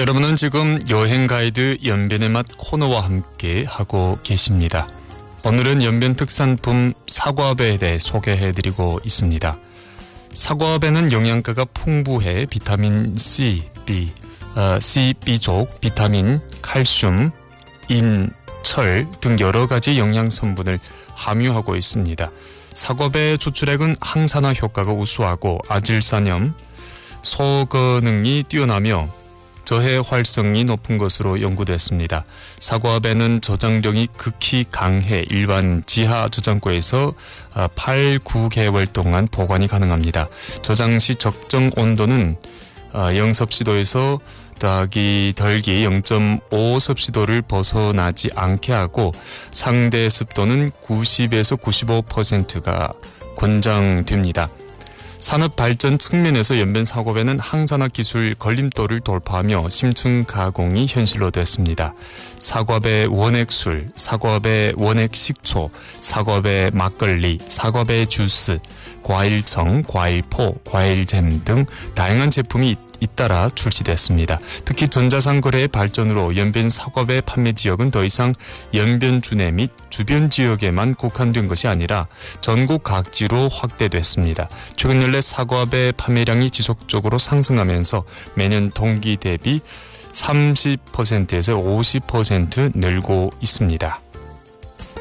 여러분은 지금 여행 가이드 연변의 맛 코너와 함께 하고 계십니다. 오늘은 연변 특산품 사과배에 대해 소개해드리고 있습니다. 사과배는 영양가가 풍부해 비타민 C, B족, 비타민, 칼슘, 인, 철 등 여러 가지 영양 성분을 함유하고 있습니다. 사과배의 추출액은 항산화 효과가 우수하고 아질산염, 소거능이 뛰어나며 저해 활성이 높은 것으로 연구됐습니다. 사과배는 저장력이 극히 강해 일반 지하 저장고에서 8, 9개월 동안 보관이 가능합니다. 저장 시 적정 온도는 0섭씨도에서 더하기 덜기 0.5섭씨도를 벗어나지 않게 하고 상대 습도는 90에서 95%가 권장됩니다. 산업 발전 측면에서 연변 사과배는 항산화 기술 걸림돌을 돌파하며 심층 가공이 현실로 됐습니다. 사과배 원액술, 사과배 원액 식초, 사과배 막걸리, 사과배 주스, 과일청, 과일포, 과일잼 등 다양한 제품이 잇따라 출시됐습니다. 특히 전자상 거래의 발전으로 연변 사과배 판매 지역은 더 이상 연변 주내 및 주변 지역에만 국한된 것이 아니라 전국 각지로 확대됐습니다. 최근 연내 사과배 판매량이 지속적으로 상승하면서 매년 동기 대비 30%에서 50% 늘고 있습니다.